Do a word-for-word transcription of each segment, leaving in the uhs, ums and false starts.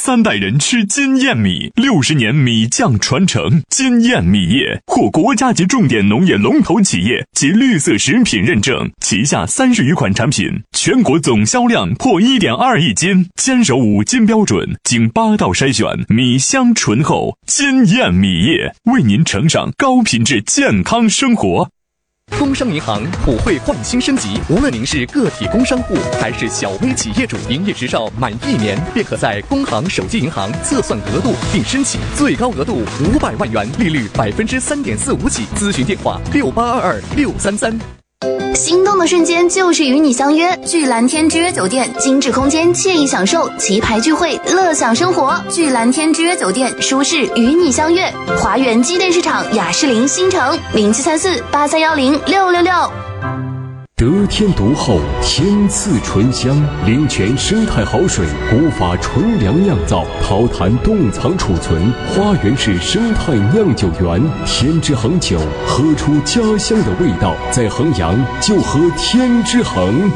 三代人吃金燕米，六十年米酱传承。金燕米业获国家级重点农业龙头企业及绿色食品认证，旗下三十余款产品，全国总销量破 一点二亿斤，坚守五金标准，经八道筛选，米香醇厚。金燕米业为您呈上高品质健康生活。 工商银行普惠焕新升级，无论您是个体工商户还是小微企业主，营业执照满一年便可在工行手机银行测算额度并申请，最高额度五百万元，利率百分之三点四五起。咨询电话六八二二六三三。 心动的瞬间就是与你相约，聚蓝天之约酒店，精致空间，惬意享受，旗牌聚会，乐享生活。聚蓝天之约酒店，舒适与你相约。华源机电市场雅士林新城零七三四八三幺零六六六。 得天独厚，天赐醇香，灵泉生态好水，古法纯粮酿造，陶坛冻藏储存。花园市生态酿酒园，天之恒酒，喝出家乡的味道。在衡阳就喝天之恒。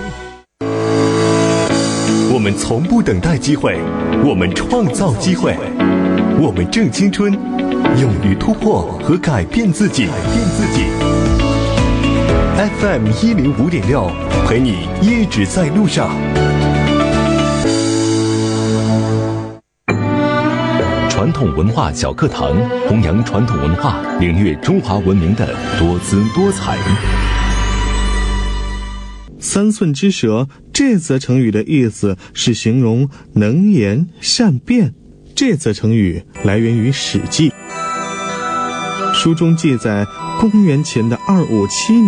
我们从不等待机会，我们创造机会，我们正青春，勇于突破和改变自己。改变自己。F M 一零五点六，陪你一直在路上。传统文化小课堂，弘扬传统文化，领略中华文明的多姿多彩。 三寸之舌这则成语的意思是形容能言善辩。这则成语来源于《史记》，书中记载，公元前的二五七年。